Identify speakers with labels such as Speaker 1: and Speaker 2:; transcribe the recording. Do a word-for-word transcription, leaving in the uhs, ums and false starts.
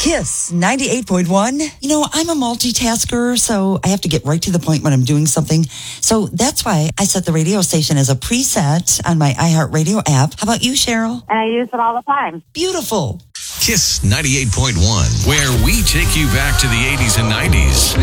Speaker 1: Kiss ninety-eight point one. You know, I'm a multitasker, so I have to get right to the point when I'm doing something. So that's why I set the radio station as a preset on my iHeartRadio app. How about you, Cheryl?
Speaker 2: And I use it all the time.
Speaker 1: Beautiful.
Speaker 3: Kiss ninety-eight point one, where we take you back to the eighties and nineties.